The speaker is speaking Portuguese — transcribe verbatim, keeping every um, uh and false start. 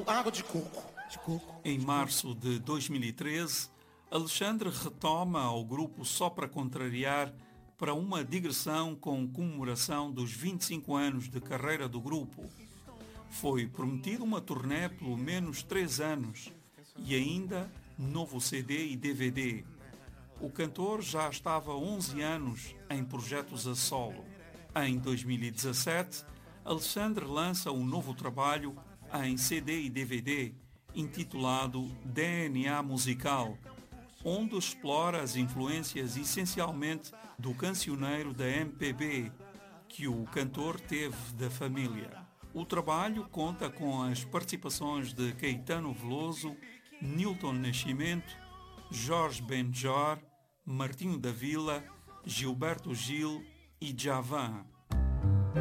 água de coco. De coco. Em março de dois mil e treze, Alexandre retoma ao grupo Só para Contrariar para uma digressão com comemoração dos vinte e cinco anos de carreira do grupo. Foi prometido uma turnê pelo menos três anos e ainda novo C D e D V D. O cantor já estava há onze anos em projetos a solo. Em dois mil e dezassete, Alexandre lança um novo trabalho em C D e D V D, intitulado D N A Musical, onde explora as influências essencialmente do cancioneiro da M P B, que o cantor teve da família. O trabalho conta com as participações de Caetano Veloso, Nilton Nascimento, Jorge Benjor, Martinho da Vila, Gilberto Gil e Djavan.